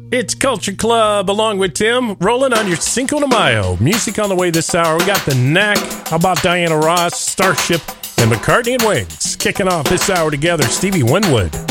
It's Culture Club along with Tim, rolling on your Cinco de Mayo. Music on the way this hour. We got The Knack. How about Diana Ross, Starship, and McCartney and Wings? Kicking off this hour together, Stevie Winwood.